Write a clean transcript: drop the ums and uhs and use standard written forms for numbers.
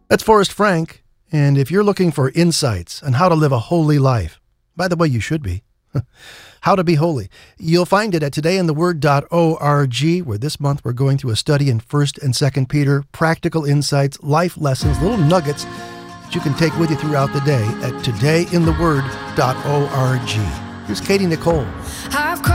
That's Forrest Frank, and if you're looking for insights on how to live a holy life, by the way, you should be, how to be holy, you'll find it at todayintheword.org, where this month we're going through a study in 1st and 2nd Peter, practical insights, life lessons, little nuggets that you can take with you throughout the day at todayintheword.org. Here's Katie Nicole.